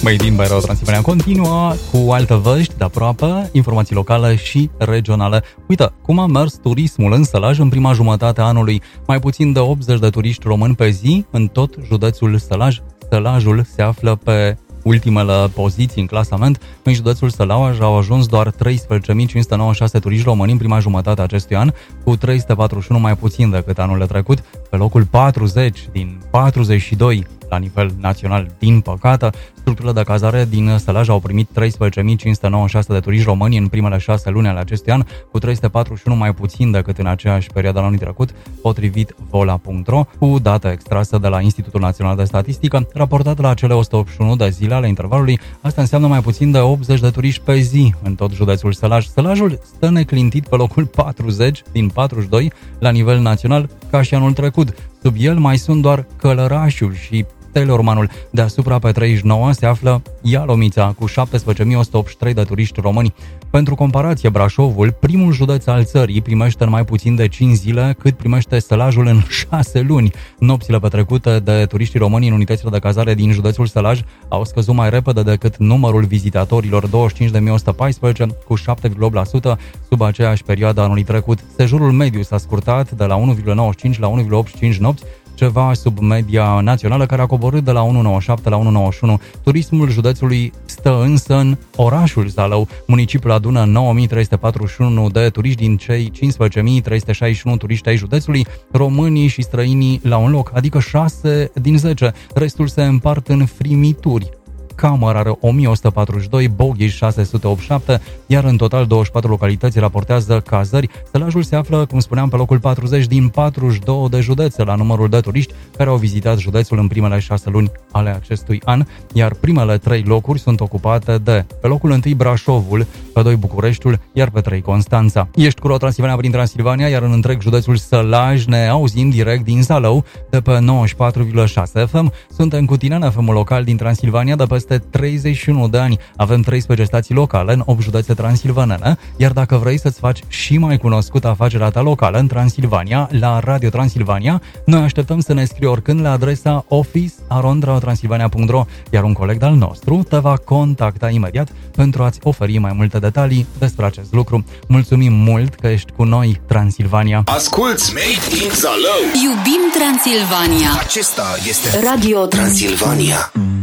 Made in Radio Transilvania continuă cu alte vești de aproape, informații locale și regionale. Uite, cum a mers turismul în Sălaj în prima jumătate a anului. Mai puțin de 80 de turiști români pe zi în tot județul Sălaj. Sălajul se află pe ultimele poziții în clasament. În județul Sălaj au ajuns doar 13.596 turiști români în prima jumătate a acestui an, cu 341 mai puțin decât anul trecut, pe locul 40 din 42 la nivel național, din păcate. Structurile de cazare din Sălaj au primit 13.596 de turiști români în primele 6 luni ale acestui an, cu 341 mai puțin decât în aceeași perioadă anului trecut, potrivit vola.ro, cu date extrase de la Institutul Național de Statistică, raportat la cele 181 de zile ale intervalului. Asta înseamnă mai puțin de 80 de turiști pe zi în tot județul Sălaj. Sălajul stă neclintit pe locul 40 din 42 la nivel național, ca și anul trecut. Sub el mai sunt doar Călărașul și Teleormanul. Deasupra, pe 39, se află Ialomița, cu 17.183 de turiști români. Pentru comparație, Brașovul, primul județ al țării, primește în mai puțin de 5 zile cât primește Sălajul în 6 luni. Nopțile petrecute de turiștii români în unitățile de cazare din județul Sălaj au scăzut mai repede decât numărul vizitatorilor, 25.114, cu 7,8% sub aceeași perioadă anului trecut. Sejurul mediu s-a scurtat de la 1,95 la 1,85 nopți, ceva sub media națională, care a coborât de la 1,97 la 1,91. Turismul județului stă însă în orașul Zalău. Municipiul adună 9.341 de turiști din cei 15.361 turiști ai județului, românii și străinii la un loc, adică 6 din 10. Restul se împart în frimituri. Camăr are 1142, Boghiș 687, iar în total 24 localități raportează cazări. Sălajul se află, cum spuneam, pe locul 40 din 42 de județe la numărul de turiști care au vizitat județul în primele 6 luni ale acestui an, iar primele 3 locuri sunt ocupate de: pe locul 1 Brașovul, pe 2 Bucureștiul, iar pe 3 Constanța. Ești cu Radio Transilvania prin Transilvania, iar în întreg județul Sălaj ne auzim direct din Zalău de pe 94,6 FM. Suntem cu tine în FM-ul local din Transilvania de peste 31 de ani. Avem 13 stații locale în 8 județe transilvanene, iar dacă vrei să-ți faci și mai cunoscută afacerea ta locală în Transilvania, la Radio Transilvania, noi așteptăm să ne scrii oricând la adresa office@radiotransilvania.ro, iar un coleg al nostru te va contacta imediat pentru a-ți oferi mai multe detalii despre acest lucru. Mulțumim mult că ești cu noi, Transilvania! Asculți Made in Zalău! Iubim Transilvania! Acesta este Radio Transilvania!